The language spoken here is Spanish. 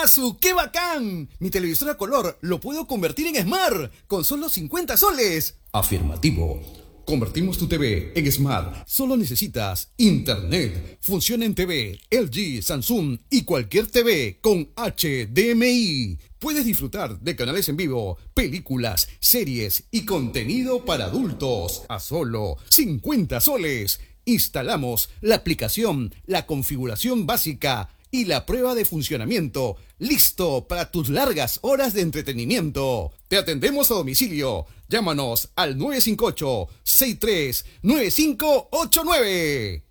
¡Asu, qué bacán! Mi televisor a color lo puedo convertir en Smart con solo 50 soles. Afirmativo. Convertimos tu TV en Smart. Solo necesitas Internet. Funciona en TV, LG, Samsung y cualquier TV con HDMI. Puedes disfrutar de canales en vivo, películas, series y contenido para adultos a solo 50 soles. Instalamos la aplicación, la configuración básica y la prueba de funcionamiento. Listo para tus largas horas de entretenimiento. Te atendemos a domicilio. Llámanos al 958-639589.